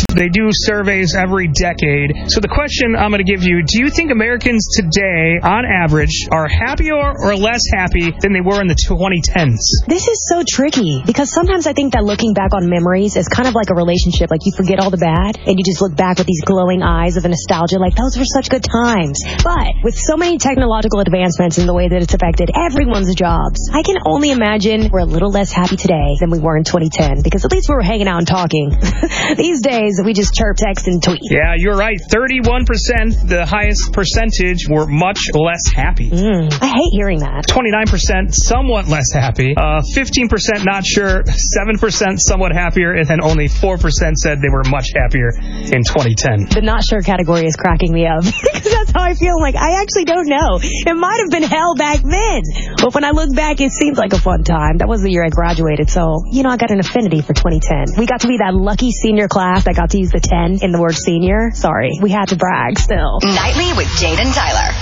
They do surveys every decade. So the question I'm going to give you, do you think Americans today, on average, are happier or less happy than they were in the 2010s? This is so tricky, because sometimes I think that looking back on memories is kind of like a relationship. Like, you forget all the bad, and you just look back with these glowing eyes of nostalgia, like, those were such good times. But with so many technological advancements in the way that it's affected everyone's jobs, I can only imagine we're a little less happy today than we were in 2010, because at least we were hanging out and talking. These days, we just chirp, text, and tweet. Yeah, you're right. 31%, the highest percentage, were much less happy. I hate hearing that. 29% somewhat less happy. 15% not sure. 7% somewhat happier. And then only 4% said they were much happier in 2010. The not sure category is cracking me up, because that's how I feel. Like, I actually don't know. It might have been hell back then, but when I look back, it seems like a fun time. That was the year I graduated, so, I got an affinity for 2010. We got to be that lucky senior class that got to use the 10 in the word senior. Sorry, we had to brag still. Nightly with Jade and Tyler.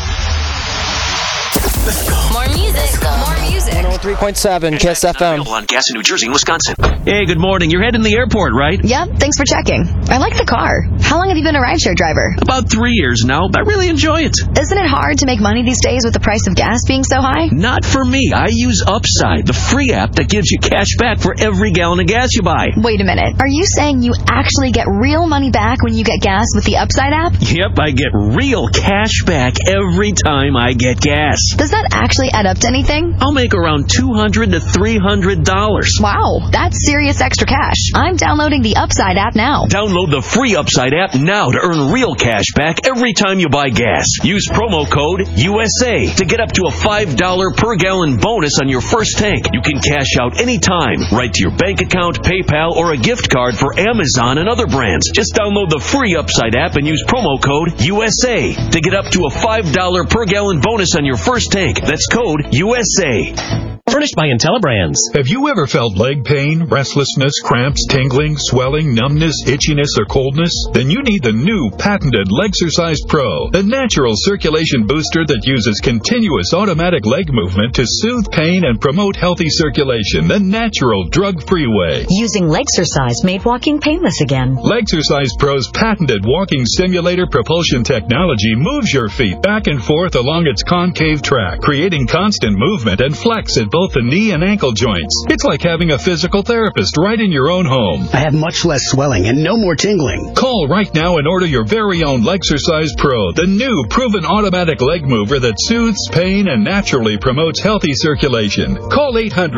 Let's go. More music. More music. 103.7 Kiss FM. On gas in New Jersey and Wisconsin. Hey, good morning. You're heading to the airport, right? Yep, thanks for checking. I like the car. How long have you been a rideshare driver? About 3 years now. I really enjoy it. Isn't it hard to make money these days with the price of gas being so high? Not for me. I use Upside, the free app that gives you cash back for every gallon of gas you buy. Wait a minute. Are you saying you actually get real money back when you get gas with the Upside app? Yep, I get real cash back every time I get gas. Does that actually add up to anything? I'll make around $200 to $300. Wow, that's serious extra cash. I'm downloading the Upside app now. Download the free Upside app now to earn real cash back every time you buy gas. Use promo code USA to get up to a $5 per gallon bonus on your first tank. You can cash out anytime, right to your bank account, PayPal, or a gift card for Amazon and other brands. Just download the free Upside app and use promo code USA to get up to a $5 per gallon bonus on your first tank. That's code USA. Furnished by IntelliBrands. Have you ever felt leg pain, restlessness, cramps, tingling, swelling, numbness, itchiness, or coldness? Then you need the new patented Legsercise Pro, the natural circulation booster that uses continuous automatic leg movement to soothe pain and promote healthy circulation the natural, drug-free way. Using Legsercise made walking painless again. Legsercise Pro's patented walking simulator propulsion technology moves your feet back and forth along its concave track, creating constant movement and flex at both the knee and ankle joints. It's like having a physical therapist right in your own home. I have much less swelling and no more tingling. Call right now and order your very own Legsercise Pro, the new proven automatic leg mover that soothes pain and naturally promotes healthy circulation. Call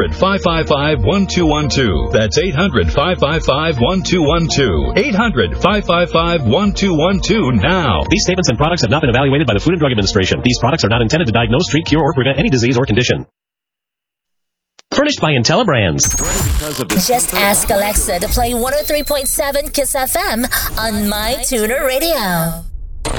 800-555-1212. That's 800-555-1212. 800-555-1212 now. These statements and products have not been evaluated by the Food and Drug Administration. These products are not intended to diagnose, treat, cure, or prevent any disease or condition. Furnished by IntelliBrands. Just ask Alexa to play 103.7 Kiss FM on My Tuner Radio.